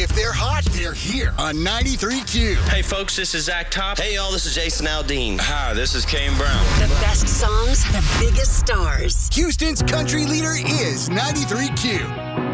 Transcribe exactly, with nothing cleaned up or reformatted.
If they're hot, they're here on ninety-three Q. Hey, folks, this is Zach Top. Hey, y'all, this is Jason Aldean. Hi, this is Kane Brown. The best songs, the biggest stars. Houston's country leader is ninety-three Q.